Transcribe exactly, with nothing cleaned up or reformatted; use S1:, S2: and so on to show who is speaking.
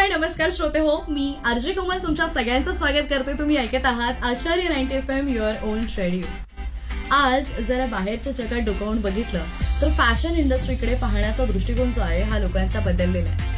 S1: नमस्कार श्रोते हो, मी आरजे कोमल तुमच्या सगळ्यांचं स्वागत करते. तुम्ही ऐकत आहात आचार्य ninety F am your on radio. आज जरा बाहेरच्या जगात डोकावून बघितलं तर फॅशन इंडस्ट्रीकडे पाहण्याचा दृष्टिकोन जो आहे हा लोकांचा बदललेला आहे.